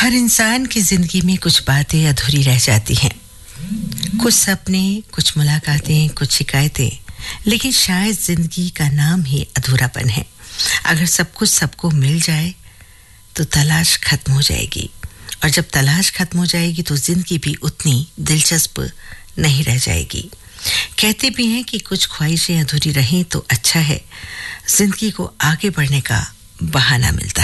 हर इंसान की जिंदगी में कुछ बातें अधूरी रह जाती हैं, कुछ सपने, कुछ मुलाकातें, कुछ शिकायतें, लेकिन शायद जिंदगी का नाम ही अधूरापन है। अगर सब कुछ सबको मिल जाए तो तलाश खत्म हो जाएगी, और जब तलाश खत्म हो जाएगी तो जिंदगी भी उतनी दिलचस्प नहीं रह जाएगी। कहते भी हैं कि कुछ ख्वाहिशें अधूरी रहें तो अच्छा है, जिंदगी को आगे बढ़ने का बहाना मिलता